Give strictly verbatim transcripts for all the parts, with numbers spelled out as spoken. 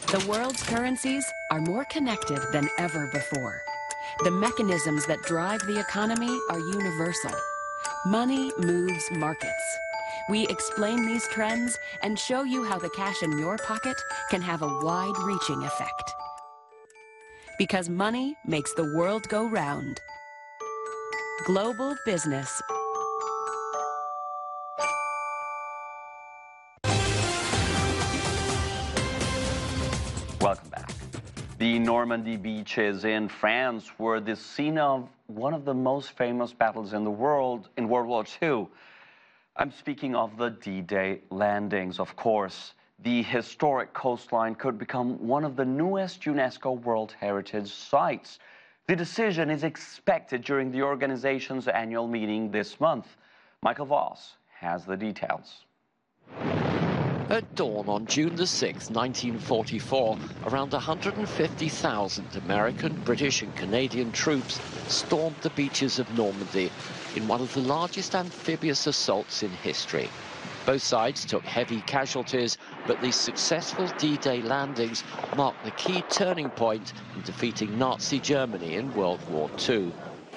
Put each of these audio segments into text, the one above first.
The world's currencies are more connected than ever before. The mechanisms that drive the economy are universal. Money moves markets. We explain these trends and show you how the cash in your pocket can have a wide-reaching effect. Because money makes the world go round. Global business. Welcome back. The Normandy beaches in France were the scene of one of the most famous battles in the world in World War Two. I'm speaking of the D-Day landings, of course. The historic coastline could become one of the newest UNESCO World Heritage Sites. The decision is expected during the organization's annual meeting this month. Michael Voss has the details. At dawn on June the sixth, nineteen forty-four, around one hundred fifty thousand American, British and Canadian troops stormed the beaches of Normandy in one of the largest amphibious assaults in history. Both sides took heavy casualties, but these successful D-Day landings marked the key turning point in defeating Nazi Germany in World War Two.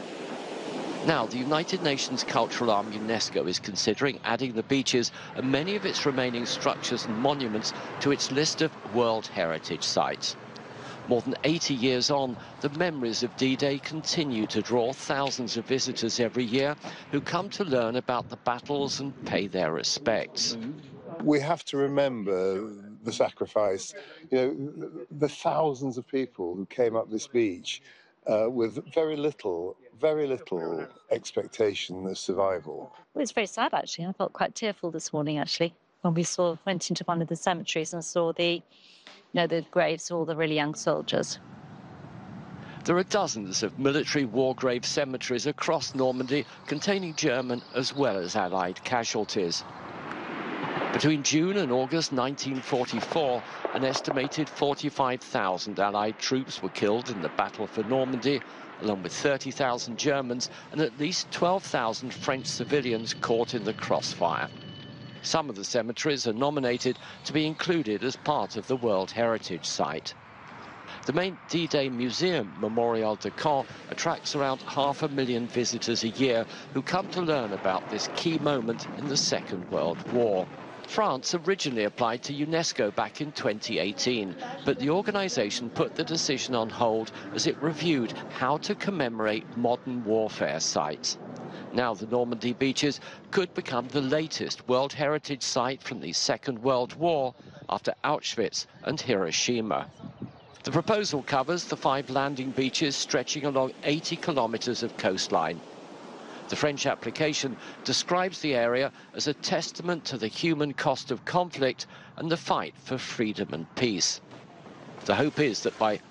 Now, the United Nations Cultural Arm UNESCO is considering adding the beaches and many of its remaining structures and monuments to its list of World Heritage Sites. More than eighty years on, the memories of D-Day continue to draw thousands of visitors every year who come to learn about the battles and pay their respects. We have to remember the sacrifice, you know, the thousands of people who came up this beach uh, with very little, very little expectation of survival. It was very sad, actually. I felt quite tearful this morning, actually, when we saw went into one of the cemeteries and saw the, you know, the graves of all the really young soldiers. There are dozens of military war grave cemeteries across Normandy containing German as well as Allied casualties. Between June and August nineteen forty-four, an estimated forty-five thousand Allied troops were killed in the Battle for Normandy, along with thirty thousand Germans and at least twelve thousand French civilians caught in the crossfire. Some of the cemeteries are nominated to be included as part of the World Heritage Site. The main D-Day museum, Memorial de Caen, attracts around half a million visitors a year who come to learn about this key moment in the Second World War. France originally applied to UNESCO back in twenty eighteen, but the organisation put the decision on hold as it reviewed how to commemorate modern warfare sites. Now the Normandy beaches could become the latest World Heritage Site from the Second World War after Auschwitz and Hiroshima. The proposal covers the five landing beaches stretching along eighty kilometres of coastline. The French application describes the area as a testament to the human cost of conflict and the fight for freedom and peace. The hope is that by